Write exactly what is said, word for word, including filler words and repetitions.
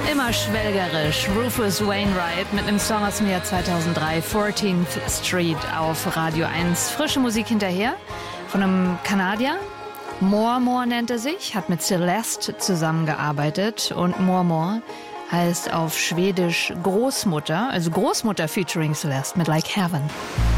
Immer schwelgerisch. Rufus Wainwright mit einem Song aus dem Jahr zweitausenddrei, fourteenth Street auf Radio eins. Frische Musik hinterher von einem Kanadier. More More nennt er sich, hat mit Celeste zusammengearbeitet und More More heißt auf Schwedisch Großmutter, also Großmutter featuring Celeste mit Like Heaven.